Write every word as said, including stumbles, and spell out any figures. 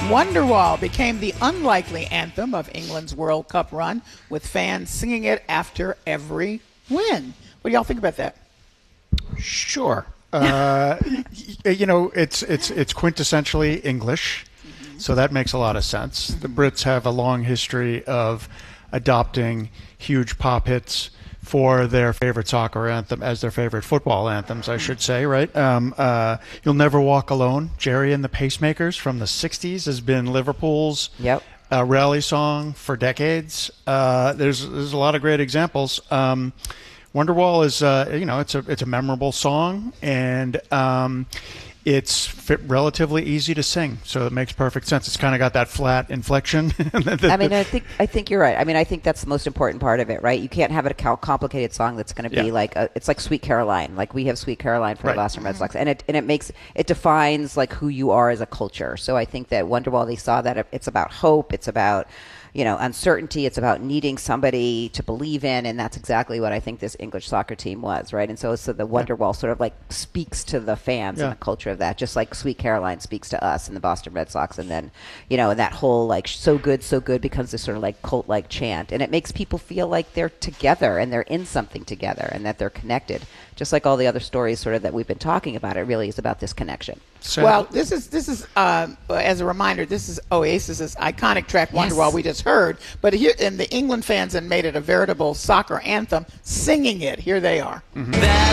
Wonderwall became the unlikely anthem of England's World Cup run, with fans singing it after every win. What do y'all think about that? Sure. Uh, you know, it's it's it's quintessentially English, mm-hmm. so that makes a lot of sense. Mm-hmm. The Brits have a long history of adopting huge pop hits for their favorite soccer anthem as their favorite football anthems, I should say, right? Um, uh, You'll Never Walk Alone, Jerry and the Pacemakers from the sixties has been Liverpool's yep. uh, rally song for decades. Uh, there's there's a lot of great examples. Um, Wonderwall is, uh, you know, it's a it's a memorable song, and um, it's fit relatively easy to sing, so it makes perfect sense. It's kind of got that flat inflection. I mean, I think I think you're right. I mean, I think that's the most important part of it, right? You can't have a complicated song that's going to be yeah. like a, it's like Sweet Caroline. Like we have Sweet Caroline for right. the Boston Red Sox, and it and it makes it defines like who you are as a culture. So I think that Wonderwall, they saw that it's about hope, it's about, you know, uncertainty. It's about needing somebody to believe in, and that's exactly what I think this English soccer team was, right? And so, so the Wonderwall sort of like speaks to the fans yeah. and the culture of that, just like Sweet Caroline speaks to us and the Boston Red Sox, and then, you know, and that whole like so good, so good becomes this sort of like cult-like chant, and it makes people feel like they're together and they're in something together and that they're connected, just like all the other stories sort of that we've been talking about. It really is about this connection. So, well, this is this is uh, as a reminder. This is Oasis's iconic track "Wonderwall" yes. we just heard, but here and the England fans had made it a veritable soccer anthem, singing it. Here they are. Mm-hmm.